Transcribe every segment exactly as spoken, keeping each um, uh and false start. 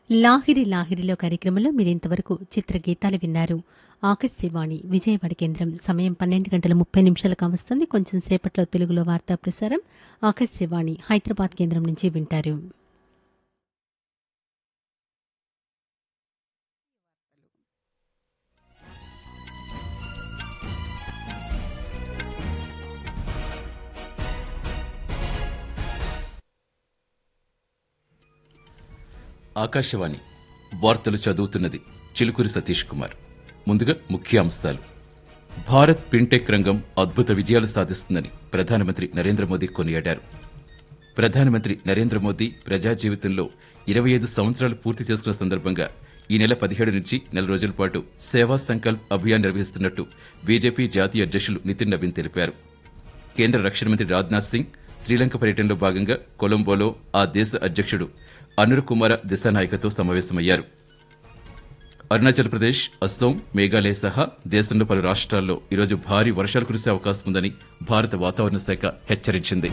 లాహిరి లాహిరిలో కార్యక్రమంలో మీరు ఇంతవరకు చిత్రగీతాలు విన్నారు. ఆకాశవాణి విజయవాడ కేంద్రం సమయం పన్నెండు గంటల ముప్పై నిమిషాలు కావస్తుంది. కొంచెం సేపట్లో తెలుగులో వార్తా ప్రసారం ఆకాశవాణి హైదరాబాద్ కేంద్రం నుంచి వింటారు. ఆకాశవాణి వార్తలు చదువుతున్నది చిలుకూరి సతీష్ కుమార్. ముందుగా ముఖ్యాంశాలు. భారత్ ఫిన్టెక్ రంగం అద్భుత విజయాలు సాధిస్తుందని ప్రధానమంత్రి నరేంద్ర మోదీ కొనియాడారు. ప్రధానమంత్రి నరేంద్ర మోదీ ప్రజా జీవితంలో ఇరవై ఐదు సంవత్సరాలు పూర్తి చేసుకున్న సందర్భంగా ఈ నెల పదిహేడు నుంచి నెల రోజుల పాటు సేవా సంకల్ప్ అభియాన్ నిర్వహిస్తున్నట్టు బీజేపీ జాతీయ అధ్యక్షులు నితిన్ నవీన్ తెలిపారు. కేంద్ర రక్షణ మంత్రి రాజ్నాథ్ సింగ్ శ్రీలంక పర్యటనలో భాగంగా కొలంబోలో ఆ దేశ అధ్యక్షుడు అనుర్ కుమార దిశానాయకతో సమావేశమయ్యారు. అరుణాచల్ ప్రదేశ్, అస్సోం, మేఘాలయ సహా దేశంలో పలు రాష్ట్రాల్లో ఈరోజు భారీ వర్షాలు కురిసే అవకాశం ఉందని భారత వాతావరణ శాఖ హెచ్చరించింది.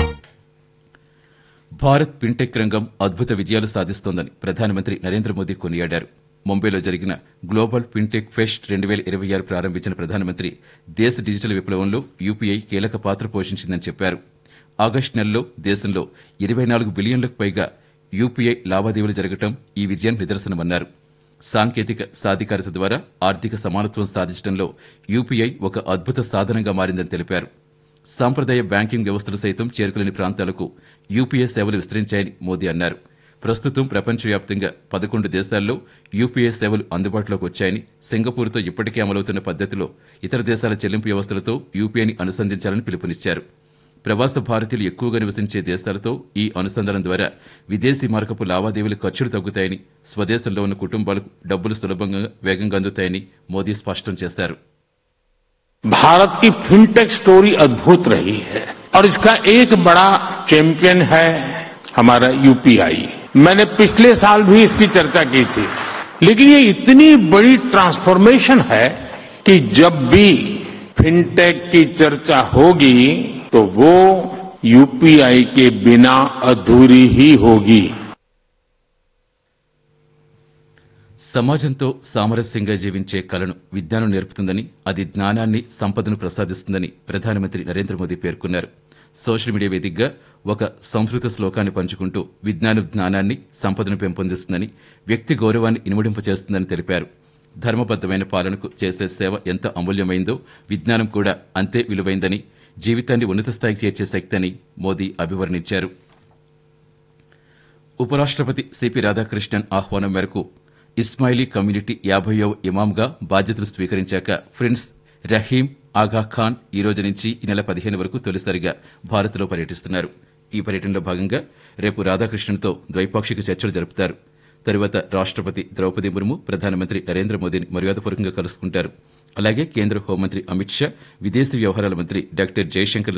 భారత్ ఫిన్టెక్ రంగం అద్భుత విజయాలు సాధిస్తోందని ప్రధానమంత్రి నరేంద్ర మోదీ కొనియాడారు. ముంబైలో జరిగిన గ్లోబల్ ఫిన్టెక్ ఫెస్ట్ రెండు వేల ఇరవై ఆరు ప్రారంభించిన ప్రధానమంత్రి దేశ డిజిటల్ విప్లవంలో యూపీఐ కీలక పాత్ర పోషించిందని చెప్పారు. ఆగస్టు నెలలో దేశంలో ఇరవై నాలుగు బిలియన్లకు పైగా యూపీఐ లావాదేవీలు జరగడం ఈ విజయం నిదర్శనమన్నారు. సాంకేతిక సాధికారత ద్వారా ఆర్థిక సమానత్వం సాధించడంలో యూపీఐ ఒక అద్భుత సాధనంగా మారిందని తెలిపారు. సాంప్రదాయ బ్యాంకింగ్ వ్యవస్థలు సైతం చేరుకోలేని ప్రాంతాలకు యూపీఐ సేవలు విస్తరించాయని మోదీ అన్నారు. ప్రస్తుతం ప్రపంచవ్యాప్తంగా పదకొండు దేశాల్లో యూపీఐ సేవలు అందుబాటులోకి వచ్చాయని, సింగపూర్తో ఇప్పటికే అమలవుతున్న పద్దతిలో ఇతర దేశాల చెల్లింపు వ్యవస్థలతో యూపీఐని అనుసంధించాలని పిలుపునిచ్చారు. ప్రవాస భారతీయులు ఎక్కువగా నివసించే దేశాలతో ఈ అనుసంధానం ద్వారా విదేశీ మార్కపు లావాదేవీల ఖర్చులు తగ్గుతాయని, స్వదేశంలో ఉన్న కుటుంబాలకు డబ్బులు సులభంగా వేగంగా అందుతాయని మోదీ స్పష్టం చేశారు. भारत की फिनटेक स्टोरी अद्भुत रही है और इसका एक बड़ा चैंपियन है हमारा यूपीआई. मैंने पिछले साल भी इसकी चर्चा की थी, लेकिन ये इतनी बड़ी ट्रांसफॉर्मेशन है कि जब भी फिनटेक की चर्चा होगी तो वो यूपीआई के बिना अधूरी ही होगी. సమాజంతో సామరస్యంగా జీవించే కళను విజ్ఞానం నేర్పుతుందని, అది జ్ఞానాన్ని, సంపదను ప్రసాదిస్తుందని ప్రధానమంత్రి నరేంద్ర మోదీ పేర్కొన్నారు. సోషల్ మీడియా వేదికగా ఒక సంస్కృత శ్లోకాన్ని పంచుకుంటూ విజ్ఞానం జ్ఞానాన్ని, సంపదను పెంపొందిస్తుందని, వ్యక్తి గౌరవాన్ని ఇనుమడింపచేస్తుందని తెలిపారు. ధర్మబద్దమైన పాలనకు చేసే సేవ ఎంత అమూల్యమైందో విజ్ఞానం కూడా అంతే విలువైందని, జీవితాన్ని ఉన్నత స్థాయికి చేర్చే శక్తి అని మోదీ అభివర్ణించారు. ఉపరాష్టపతి సిపి రాధాకృష్ణన్ ఆహ్వానం మేరకు ఇస్మాయిలీ కమ్యూనిటీ యాభైవ ఇమాంగా బాధ్యతలు స్వీకరించాక ప్రిన్స్ రహీం ఆగా ఖాన్ ఈ రోజు నుంచి ఈ నెల పదిహేను వరకు తొలిసారిగా భారత్లో పర్యటిస్తున్నారు. ఈ పర్యటనలో భాగంగా రేపు రాధాకృష్ణన్తో ద్వైపాక్షిక చర్చలు జరుపుతారు. తరువాత రాష్టపతి ద్రౌపది ముర్ము ప్రధానమంత్రి నరేంద్ర మోదీని మర్యాదపూర్వకంగా కలుసుకుంటారు. అలాగే కేంద్ర హోంమంత్రి అమిత్ షా, విదేశీ వ్యవహారాల మంత్రి డాక్టర్ జయశంకర్